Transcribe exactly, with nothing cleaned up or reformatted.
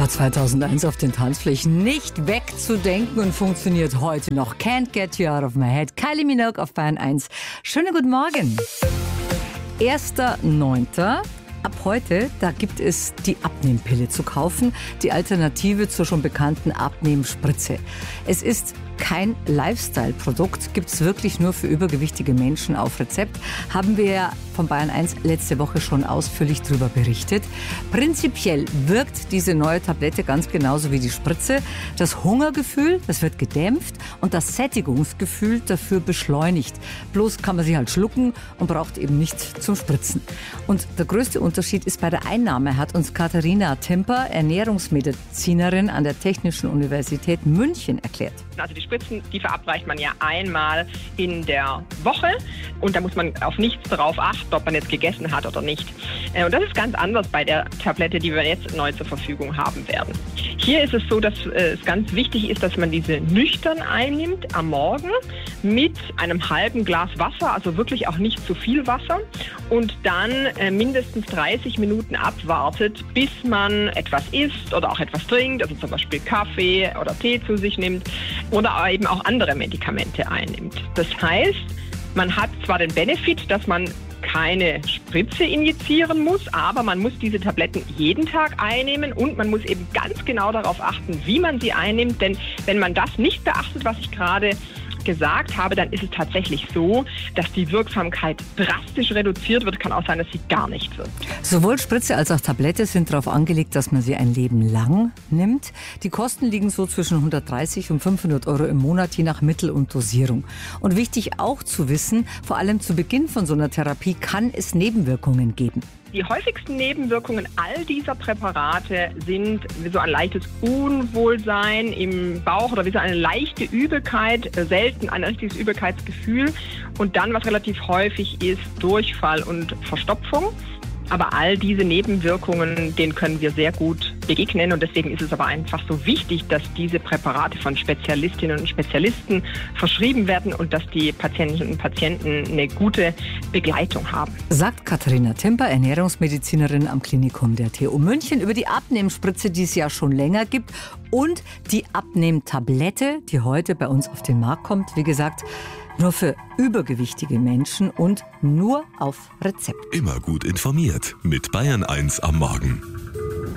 Jahr zweitausendeins auf den Tanzflächen nicht wegzudenken und funktioniert heute noch. Can't Get You Out of My Head. Kylie Minogue auf Bayern eins. Schönen guten Morgen. erster neunter Ab heute, da gibt es die Abnehmpille zu kaufen, die Alternative zur schon bekannten Abnehmspritze. Es ist kein Lifestyle-Produkt, gibt es wirklich nur für übergewichtige Menschen auf Rezept. Haben wir ja von Bayern eins letzte Woche schon ausführlich darüber berichtet. Prinzipiell wirkt diese neue Tablette ganz genauso wie die Spritze. Das Hungergefühl, das wird gedämpft und das Sättigungsgefühl dafür beschleunigt. Bloß kann man sie halt schlucken und braucht eben nicht zum Spritzen. Und der größte Unterschied ist bei der Einnahme, hat uns Katharina Timper, Ernährungsmedizinerin an der Technischen Universität München, erklärt. Also die Spritzen, die verabreicht man ja einmal in der Woche und da muss man auf nichts darauf achten, ob man jetzt gegessen hat oder nicht. Und das ist ganz anders bei der Tablette, die wir jetzt neu zur Verfügung haben werden. Hier ist es so, dass es ganz wichtig ist, dass man diese nüchtern einnimmt am Morgen mit einem halben Glas Wasser, also wirklich auch nicht zu viel Wasser und dann mindestens dreißig Minuten abwartet, bis man etwas isst oder auch etwas trinkt, also zum Beispiel Kaffee oder Tee zu sich nimmt oder eben auch andere Medikamente einnimmt. Das heißt, man hat zwar den Benefit, dass man keine Spritze injizieren muss, aber man muss diese Tabletten jeden Tag einnehmen und man muss eben ganz genau darauf achten, wie man sie einnimmt, denn wenn man das nicht beachtet, was ich gerade gesagt habe, dann ist es tatsächlich so, dass die Wirksamkeit drastisch reduziert wird. Kann auch sein, dass sie gar nicht wirkt. Sowohl Spritze als auch Tablette sind darauf angelegt, dass man sie ein Leben lang nimmt. Die Kosten liegen so zwischen hundertdreißig und fünfhundert Euro im Monat, je nach Mittel und Dosierung. Und wichtig auch zu wissen, vor allem zu Beginn von so einer Therapie kann es Nebenwirkungen geben. Die häufigsten Nebenwirkungen all dieser Präparate sind wie so ein leichtes Unwohlsein im Bauch oder wie so eine leichte Übelkeit, selten ein richtiges Übelkeitsgefühl und dann, was relativ häufig ist, Durchfall und Verstopfung. Aber all diese Nebenwirkungen, denen können wir sehr gut begegnen und deswegen ist es aber einfach so wichtig, dass diese Präparate von Spezialistinnen und Spezialisten verschrieben werden und dass die Patientinnen und Patienten eine gute Begleitung haben. Sagt Katharina Timper, Ernährungsmedizinerin am Klinikum der T U München, über die Abnehmspritze, die es ja schon länger gibt und die Abnehmtablette, die heute bei uns auf den Markt kommt. Wie gesagt, nur für übergewichtige Menschen und nur auf Rezept. Immer gut informiert mit Bayern eins am Morgen.